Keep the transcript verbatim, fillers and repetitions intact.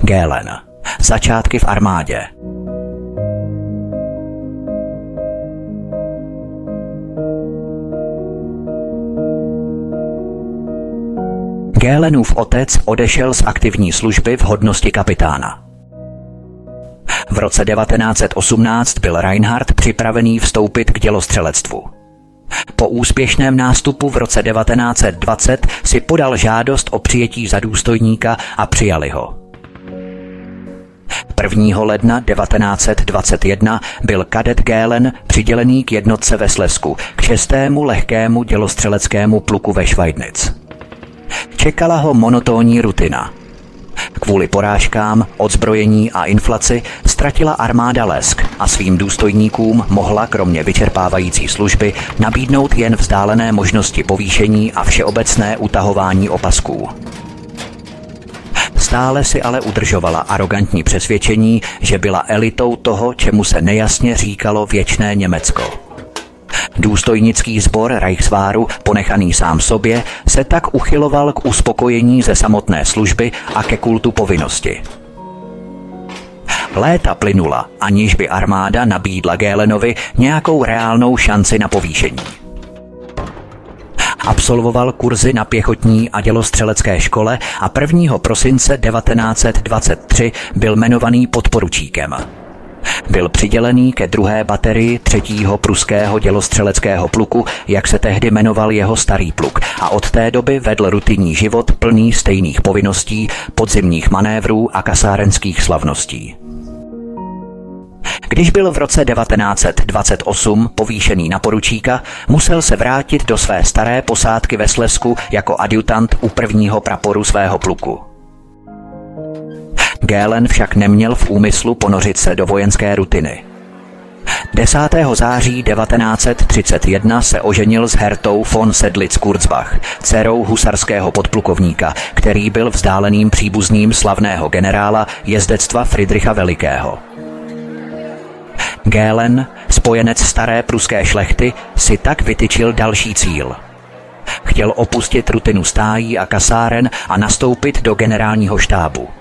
Gehlen. Začátky v armádě. Gehlenův otec odešel z aktivní služby v hodnosti kapitána. V roce devatenáct set osmnáct byl Reinhard připravený vstoupit k dělostřelectvu. Po úspěšném nástupu v roce devatenáct set dvacet si podal žádost o přijetí za důstojníka a přijali ho. prvního ledna devatenáct set dvacet jedna byl kadet Gehlen přidělený k jednotce ve Slezsku, k šestému lehkému dělostřeleckému pluku ve Schweidnitz. Čekala ho monotónní rutina. Kvůli porážkám, odzbrojení a inflaci ztratila armáda lesk a svým důstojníkům mohla kromě vyčerpávající služby nabídnout jen vzdálené možnosti povýšení a všeobecné utahování opasků. Stále si ale udržovala arogantní přesvědčení, že byla elitou toho, čemu se nejasně říkalo věčné Německo. Důstojnický sbor Reichswehru, ponechaný sám sobě, se tak uchyloval k uspokojení ze samotné služby a ke kultu povinnosti. Léta plynula, aniž by armáda nabídla Gehlenovi nějakou reálnou šanci na povýšení. Absolvoval kurzy na pěchotní a dělostřelecké škole a prvního prosince devatenáct set dvacet tři byl jmenovaný podporučíkem. Byl přidělený ke druhé baterii třetího pruského dělostřeleckého pluku, jak se tehdy jmenoval jeho starý pluk, a od té doby vedl rutinní život plný stejných povinností, podzimních manévrů a kasárenských slavností. Když byl v roce devatenáct set dvacet osm povýšený na poručíka, musel se vrátit do své staré posádky ve Slezsku jako adjutant u prvního praporu svého pluku. Gehlen však neměl v úmyslu ponořit se do vojenské rutiny. desátého září devatenáct set třicet jedna se oženil s Hertou von Sedlitz-Kurzbach, dcerou husarského podplukovníka, který byl vzdáleným příbuzným slavného generála jezdectva Friedricha Velikého. Gehlen, spojenec staré pruské šlechty, si tak vytyčil další cíl. Chtěl opustit rutinu stájí a kasáren a nastoupit do generálního štábu.